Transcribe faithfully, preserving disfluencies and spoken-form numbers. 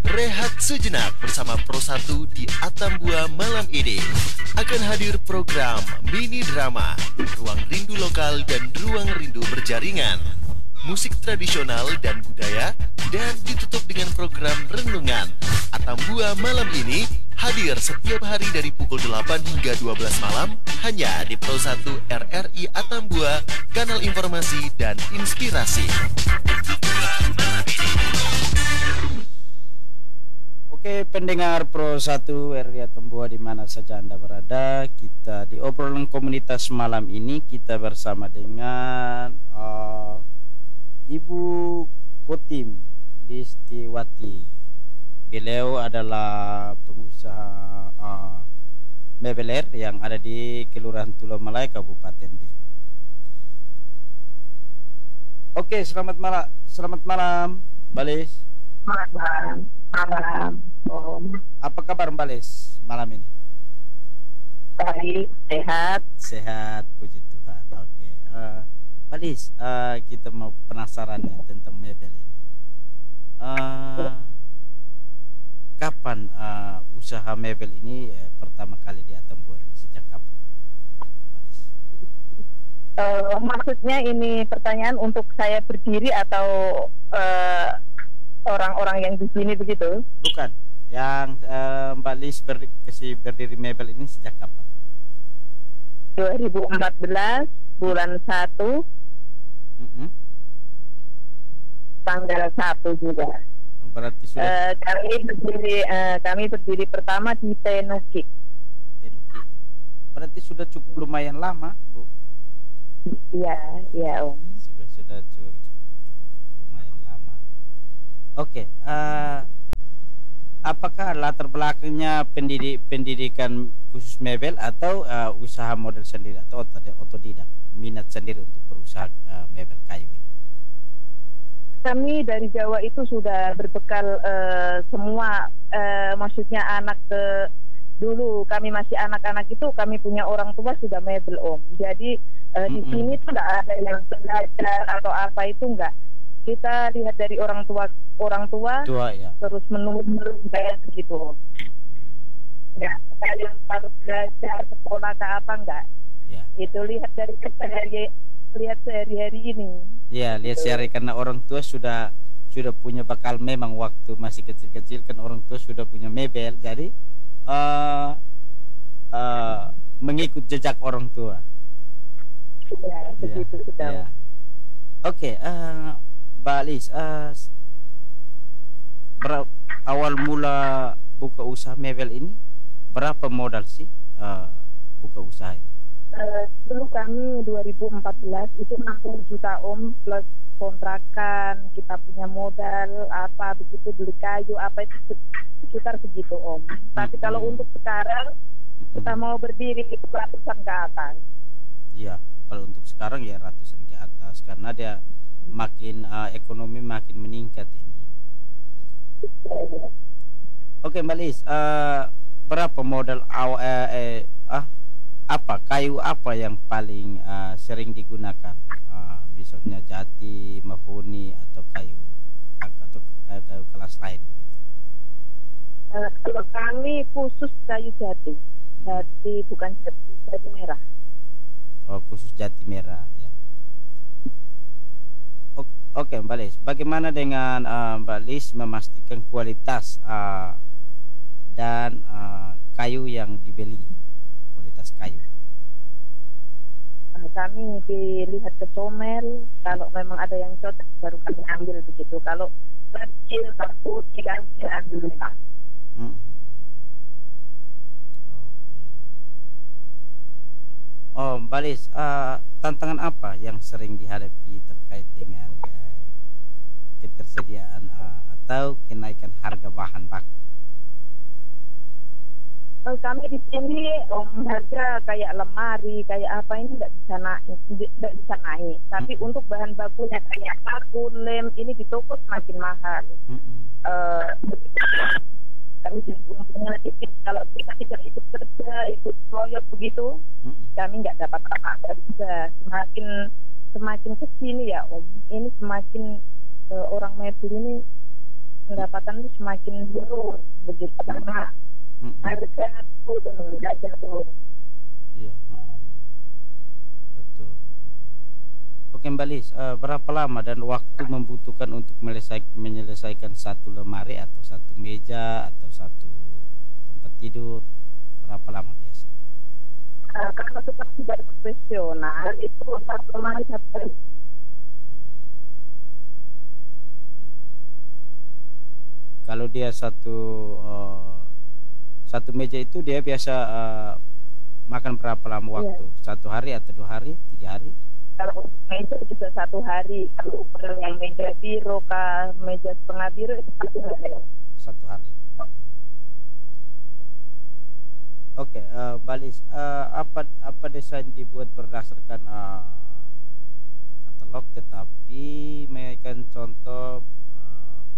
Rehat sejenak bersama Pro satu di Atambua malam ini. Akan hadir program mini drama, ruang rindu lokal dan ruang rindu berjaringan, musik tradisional dan budaya, dan ditutup dengan program renungan. Atambua malam ini hadir setiap hari dari pukul delapan hingga dua belas malam hanya di Pro satu R R I Atambua, kanal informasi dan inspirasi. Oke, pendengar Pro satu R R I Atambua di mana saja Anda berada, kita di obrolan komunitas malam ini kita bersama dengan uh, Ibu Kotim Listiwati. Beliau adalah pengusaha uh, mebeler yang ada di Kelurahan Tulomalai, Kabupaten B. Oke, selamat malam, selamat malam, Balis. Malam, malam, Om. Apa kabar Mbak Les malam ini? Baik, sehat. Sehat, puji Tuhan. Oke, uh, Mbak Les, uh, kita mau penasaran nih tentang mebel ini. Uh, kapan uh, usaha mebel ini uh, pertama kali di Atambua ini? Sejak kapan, Mbak Les? Uh, maksudnya ini pertanyaan untuk saya berdiri atau uh, orang-orang yang di sini begitu? Bukan, yang uh, Mbak Lis ber kasih berdiri mebel ini sejak kapan? dua ribu empat belas bulan satu, Mm-hmm. tanggal satu juga. Berarti sudah Uh, kami berdiri uh, kami berdiri pertama di Tenukik. Tenuki. Berarti sudah cukup lumayan lama, Bu. Iya, iya Om. Sudah sudah cukup, cukup lumayan lama. Oke, uh, apakah latar belakangnya pendidik pendidikan khusus mebel atau uh, usaha model sendiri atau otodidak, minat sendiri untuk berusaha uh, mebel kayu ini? Kami dari Jawa itu sudah berbekal uh, semua, uh, maksudnya anak ke dulu kami masih anak-anak itu kami punya orang tua sudah mebel Om. Jadi uh, di Mm-mm. sini tuh enggak ada yang belajar atau apa itu enggak. Kita lihat dari orang tua orang tua Tua ya. terus menurun-menurun kayak begitu. Enggak ada yang harus belajar sekolah ke apa enggak. Ya. Itu lihat dari sehari lihat sehari-hari ini. Ya, lihat sehari karena orang tua sudah sudah punya bakal, memang waktu masih kecil-kecil kan orang tua sudah punya mebel, jadi uh, uh, mengikut jejak orang tua. Ya, begitu sudah. Ya. Oke, uh, Mbak Lis, uh, ber- awal mula buka usaha mebel ini berapa modal sih uh, buka usaha ini? Uh, dulu kami dua ribu empat belas itu enam puluh juta Om, plus kontrakan, kita punya modal apa begitu, beli kayu apa itu sekitar segitu Om. Tapi Hmm. kalau untuk sekarang kita mau berdiri itu ratusan ke atas. Iya, kalau untuk sekarang ya ratusan ke atas karena dia makin uh, ekonomi makin meningkat ini. Oke, Mbak Lis, uh, berapa modal aw eh, eh, ah apa kayu apa yang paling uh, sering digunakan? Uh, misalnya jati, mahoni atau kayu atau kayu-kayu kelas lain begitu. Uh, kalau kami khusus kayu jati, jati bukan jati, jati merah. Oh, khusus jati merah ya. Oke, oke Mbak Lis, bagaimana dengan uh, Mbak Lis memastikan kualitas uh, dan uh, kayu yang dibeli, kualitas kayu? Uh, kami dilihat ke somel, kalau memang ada yang cocok baru kami ambil begitu. Kalau kecil, putih kan kita ambil memang. Hmm. Oke. Oh, Mbak Lis, uh, tantangan apa yang sering dihadapi terkait dengan uh, ketersediaan uh, atau kenaikan harga bahan baku? Uh, kami di sini om harga kayak lemari, kayak apa ini nggak bisa naik, nggak bisa naik. Tapi Hmm. untuk bahan bakunya kayak paku, lem ini di toko semakin mahal. Mm-mm. Uh, kami jadi untungnya sedikit. Kalau kita tidak ikut kerja, ikut proyek begitu, Mm-mm. kami nggak dapat apa-apa juga. Semakin semakin kesini ya om, ini semakin uh, orang mebel ini pendapatan itu semakin turun begitu karena Mm-mm. harga turun, harga turun. Iya. Mm-mm. Betul. Oke Mbak Lis, eh, berapa lama dan waktu membutuhkan untuk menyelesai- menyelesaikan satu lemari atau satu meja atau satu tempat tidur? Berapa lama biasa? Uh, kalau tukang tidak profesional itu satu lemari satu hari. Kalau dia satu eh, satu meja itu dia biasa eh, makan berapa lama Iya. waktu? Satu hari atau dua hari, tiga hari? Kalau untuk meja juga satu hari. Kalau ukuran yang meja biro kah, meja setengah biro itu satu hari. Satu hari. Oke, eh, Mbak Lis, eh, apa apa desain dibuat berdasarkan eh, katalog, tetapi memberikan contoh